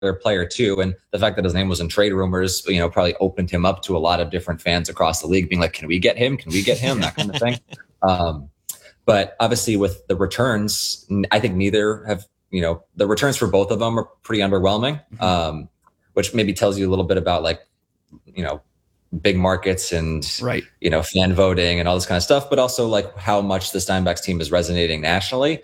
player too. And the fact that his name was in trade rumors, probably opened him up to a lot of different fans across the league being like, can we get him? Can we get him? That kind of thing. But obviously with the returns, I think neither have, the returns for both of them are pretty underwhelming, which maybe tells you a little bit about big markets and, fan voting and all this kind of stuff, but also like how much this Diamondbacks team is resonating nationally.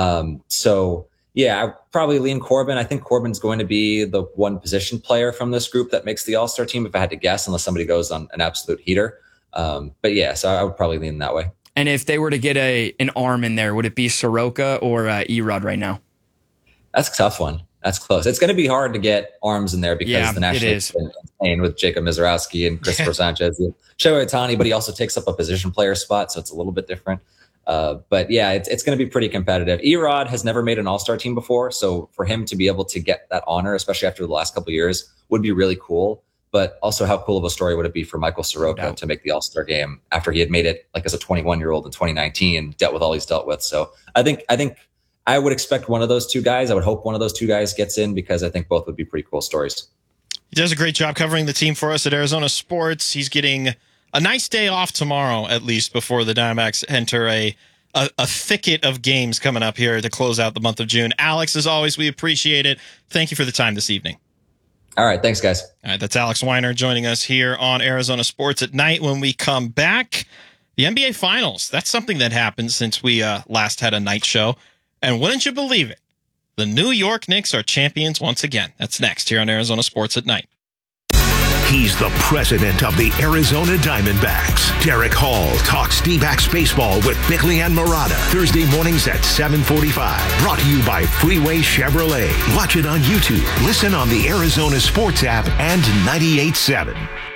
So yeah, I probably lean Corbin. I think Corbin's going to be the one position player from this group that makes the All-Star team, if I had to guess, unless somebody goes on an absolute heater. But yeah, so I would probably lean that way. And if they were to get an arm in there, would it be Soroka or Erod right now? That's a tough one. That's close. It's going to be hard to get arms in there because the National League's been insane with Jacob Mizorowski and Christopher Sanchez and Shohei Ohtani, but he also takes up a position player spot, so it's a little bit different. But yeah, it's going to be pretty competitive. Erod has never made an All-Star team before, so for him to be able to get that honor, especially after the last couple of years, would be really cool. But also, how cool of a story would it be for Michael Soroka to make the All-Star game after he had made it like as a 21-year-old in 2019 and dealt with all he's dealt with? So I think I would expect one of those two guys. I would hope one of those two guys gets in because I think both would be pretty cool stories. He does a great job covering the team for us at Arizona Sports. He's getting a nice day off tomorrow, at least, before the Diamondbacks enter a thicket of games coming up here to close out the month of June. Alex, as always, we appreciate it. Thank you for the time this evening. All right. Thanks, guys. All right. That's Alex Weiner joining us here on Arizona Sports at Night. When we come back, the NBA Finals. That's something that happened since we last had a night show. And wouldn't you believe it? The New York Knicks are champions once again. That's next here on Arizona Sports at Night. He's the president of the Arizona Diamondbacks. Derek Hall talks D-backs baseball with Bickley and Murata. Thursday mornings at 7:45. Brought to you by Freeway Chevrolet. Watch it on YouTube. Listen on the Arizona Sports app and 98.7.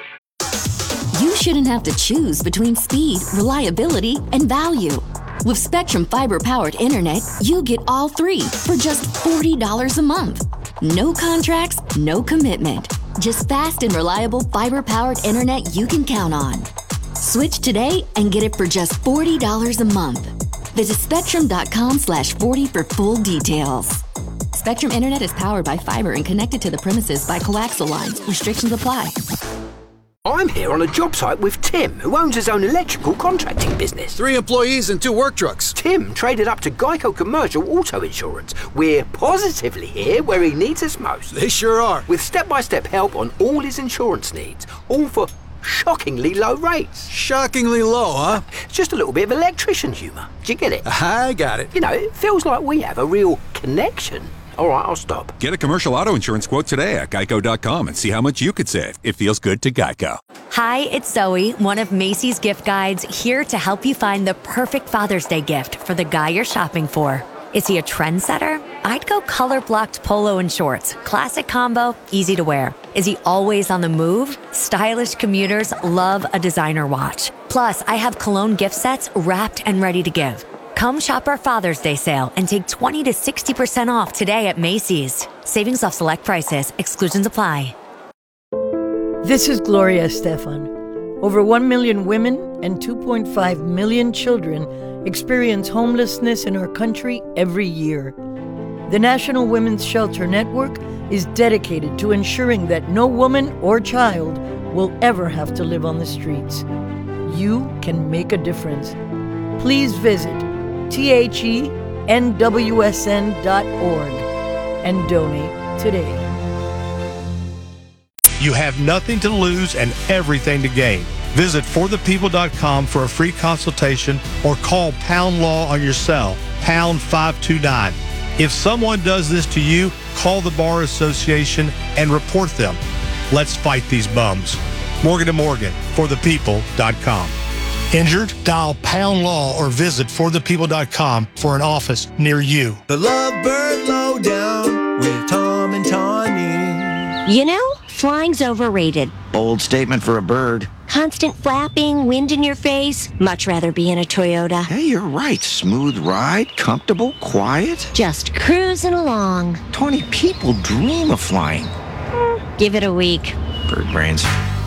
You shouldn't have to choose between speed, reliability, and value. With Spectrum Fiber-powered internet, you get all three for just $40 a month. No contracts, no commitment. Just fast and reliable fiber-powered internet you can count on. Switch today and get it for just $40 a month. Visit spectrum.com/40 for full details. Spectrum Internet is powered by fiber and connected to the premises by coaxial lines. Restrictions apply. I'm here on a job site with Tim, who owns his own electrical contracting business. 3 employees and 2 work trucks. Tim traded up to Geico Commercial Auto Insurance. We're positively here where he needs us most. They sure are. With step-by-step help on all his insurance needs, all for shockingly low rates. Shockingly low, huh? Just a little bit of electrician humour. Do you get it? I got it. You know, it feels like we have a real connection. All right, I'll stop. Get a commercial auto insurance quote today at geico.com and see how much you could save. It feels good to Geico. Hi, it's Zoe, one of Macy's gift guides, here to help you find the perfect Father's Day gift for the guy you're shopping for. Is he a trendsetter? I'd go color-blocked polo and shorts. Classic combo, easy to wear. Is he always on the move? Stylish commuters love a designer watch. Plus, I have cologne gift sets wrapped and ready to give. Come shop our Father's Day sale and take 20 to 60% off today at Macy's. Savings off select prices. Exclusions apply. This is Gloria Estefan. Over 1 million women and 2.5 million children experience homelessness in our country every year. The National Women's Shelter Network is dedicated to ensuring that no woman or child will ever have to live on the streets. You can make a difference. Please visit THENWSN.org and donate today. You have nothing to lose and everything to gain. Visit forthepeople.com for a free consultation or call Pound Law on your cell, pound 529. If someone does this to you, call the Bar Association and report them. Let's fight these bums. Morgan & Morgan, forthepeople.com. Injured? Dial Pound Law or visit forthepeople.com for an office near you. The Lovebird Lowdown with Tom and Tawny. You know, flying's overrated. Bold statement for a bird. Constant flapping, wind in your face. Much rather be in a Toyota. Hey, you're right. Smooth ride, comfortable, quiet. Just cruising along. 20 people dream of flying. Give it a week. Bird brains.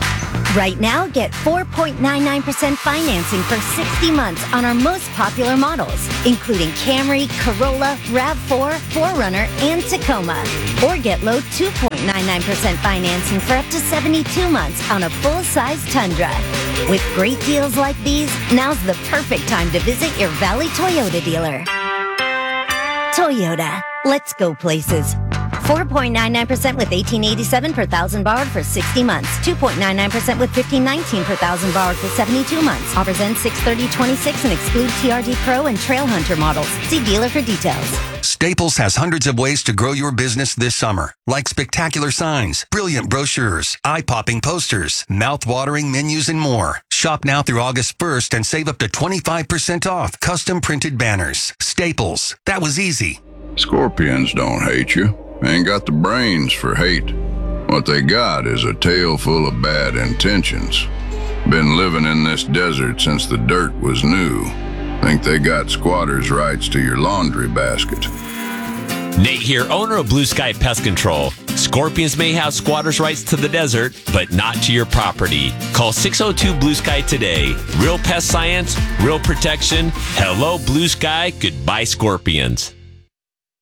Right now, get 4.99% financing for 60 months on our most popular models, including Camry, Corolla, RAV4, 4Runner, and Tacoma. Or get low 2.99% financing for up to 72 months on a full-size Tundra. With great deals like these, now's the perfect time to visit your Valley Toyota dealer. Toyota, let's go places. 4.99% with $1,887 per thousand borrowed for 60 months. 2.99% with $1,519 per thousand borrowed for 72 months. Offers end 6/30/26 and exclude TRD Pro and Trail Hunter models. See dealer for details. Staples has hundreds of ways to grow your business this summer, like spectacular signs, brilliant brochures, eye-popping posters, mouth-watering menus, and more. Shop now through August 1st and save up to 25% off custom printed banners. Staples. That was easy. Scorpions don't hate you. Ain't got the brains for hate. What they got is a tail full of bad intentions. Been living in this desert since the dirt was new. Think they got squatters' rights to your laundry basket. Nate here, owner of Blue Sky Pest Control. Scorpions may have squatters' rights to the desert, but not to your property. Call 602 Blue Sky today. Real pest science, real protection. Hello, Blue Sky. Goodbye, Scorpions.